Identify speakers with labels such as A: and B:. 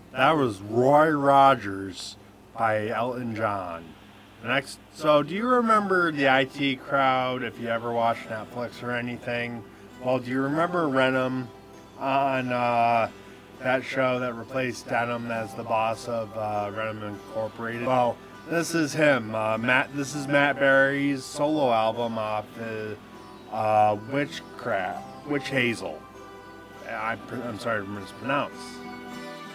A: That was Roy Rogers by Elton John. So do you remember the IT Crowd, if you ever watched Netflix or anything? Well, do you remember Renham on that show that replaced Denham as the boss of Renham Incorporated? Well, this is him. This is Matt Berry's solo album off the Witch Hazel. I'm sorry to mispronounce.